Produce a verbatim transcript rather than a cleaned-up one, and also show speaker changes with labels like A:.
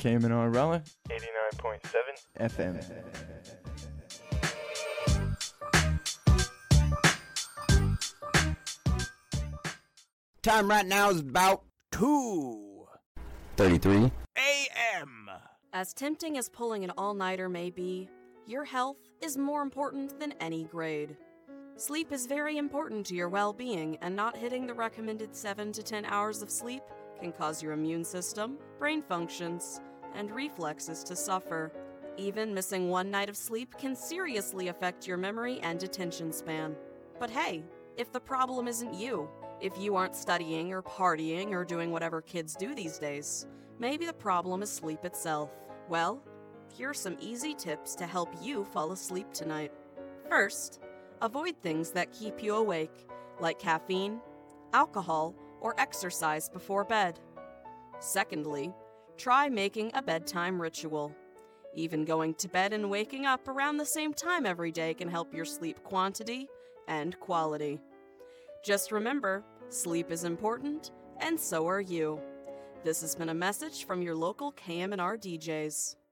A: K M N R Raleigh,
B: eighty-nine point seven
A: F M.
C: Time right now is about two
D: thirty-three
C: A M
E: As tempting as pulling an all-nighter may be, your health is more important than any grade. Sleep is very important to your well-being, and not hitting the recommended seven to ten hours of sleep can cause your immune system, brain functions, and reflexes to suffer. Even missing one night of sleep can seriously affect your memory and attention span. But hey, if the problem isn't you, if you aren't studying or partying or doing whatever kids do these days, maybe the problem is sleep itself. Well, here are some easy tips to help you fall asleep tonight. First, avoid things that keep you awake, like caffeine, alcohol, or exercise before bed. Secondly, try making a bedtime ritual. Even going to bed and waking up around the same time every day can help your sleep quantity and quality. Just remember, sleep is important, and so are you. This has been a message from your local K M N R D Js.